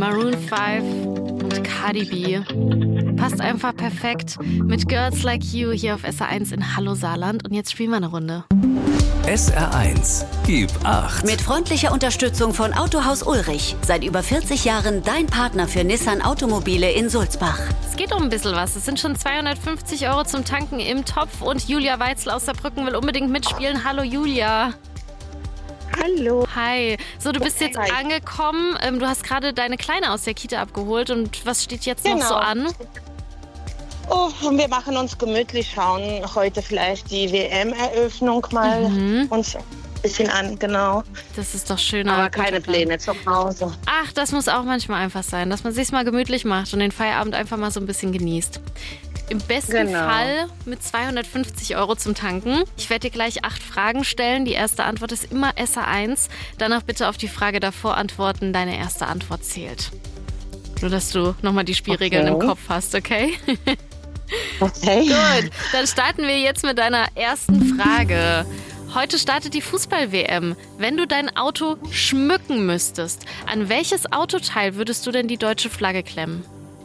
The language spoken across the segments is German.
Maroon 5 und Cardi B. Passt einfach perfekt mit Girls Like You hier auf SR1 in Hallo Saarland. Und jetzt spielen wir eine Runde. SR1, gib 8. Mit freundlicher Unterstützung von Autohaus Ulrich. Seit über 40 Jahren dein Partner für Nissan Automobile in Sulzbach. Es geht um ein bisschen was. Es sind schon 250 € zum Tanken im Topf. Und Julia Weitzel aus Saarbrücken will unbedingt mitspielen. Hallo Julia. Hallo. Hi. So, du bist jetzt angekommen. Du hast gerade deine Kleine aus der Kita abgeholt. Und was steht jetzt noch so an? Oh, wir machen uns gemütlich, schauen heute vielleicht die WM-Eröffnung mal uns ein bisschen an, genau. Das ist doch schön. Aber keine Pläne zu Hause. Ach, das muss auch manchmal einfach sein, dass man sich's mal gemütlich macht und den Feierabend einfach mal so ein bisschen genießt. Im besten Fall mit 250 € zum Tanken. Ich werde dir gleich 8 Fragen stellen. Die erste Antwort ist immer SR1. Danach bitte auf die Frage davor antworten. Deine erste Antwort zählt. Nur, dass du nochmal die Spielregeln im Kopf hast, okay? Okay. Gut, dann starten wir jetzt mit deiner ersten Frage. Heute startet die Fußball-WM. Wenn du dein Auto schmücken müsstest, an welches Autoteil würdest du denn die deutsche Flagge klemmen?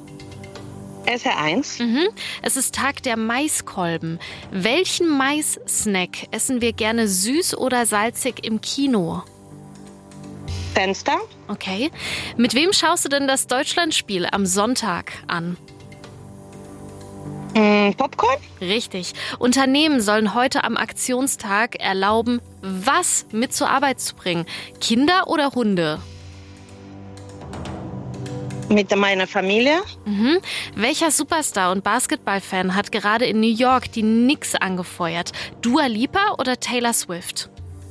SR1. Es ist Tag der Maiskolben. Welchen Mais-Snack essen wir gerne süß oder salzig im Kino? Fenster. Okay. Mit wem schaust du denn das Deutschlandspiel am Sonntag an? Popcorn. Richtig. Unternehmen sollen heute am Aktionstag erlauben, was mit zur Arbeit zu bringen? Kinder oder Hunde? Mit meiner Familie. Welcher Superstar und Basketballfan hat gerade in New York die Knicks angefeuert? Dua Lipa oder Taylor Swift?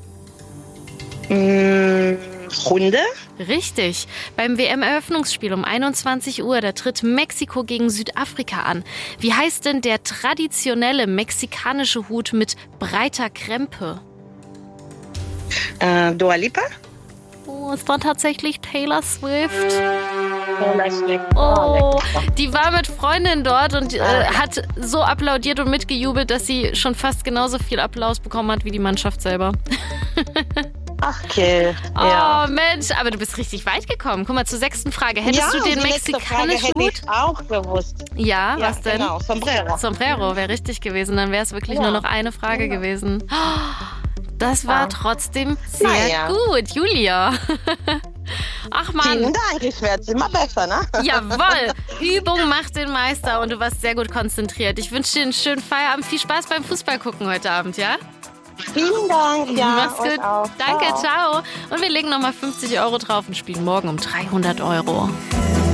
Hunde. Richtig. Beim WM-Eröffnungsspiel um 21 Uhr, da tritt Mexiko gegen Südafrika an. Wie heißt denn der traditionelle mexikanische Hut mit breiter Krempe? Dua Lipa. Oh, es war tatsächlich Taylor Swift. Oh, die war mit Freundin dort und hat so applaudiert und mitgejubelt, dass sie schon fast genauso viel Applaus bekommen hat wie die Mannschaft selber. Ach, okay. Oh, Mensch, aber du bist richtig weit gekommen. Guck mal, zur 6. Frage. Hättest du den mexikanischen Hut? Ich auch gewusst. Ja, was denn? Genau, Sombrero. Sombrero wäre richtig gewesen. Dann wäre es wirklich nur noch eine Frage gewesen. Das war trotzdem sehr gut, Julia. Ach Mann. Vielen Dank, ich werde es immer besser, ne? Jawohl, Übung macht den Meister und du warst sehr gut konzentriert. Ich wünsche dir einen schönen Feierabend. Viel Spaß beim Fußball gucken heute Abend, ja? Vielen Dank, ja. Mach's gut. Auch. Danke, ciao. Und wir legen nochmal 50 € drauf und spielen morgen um 300 €.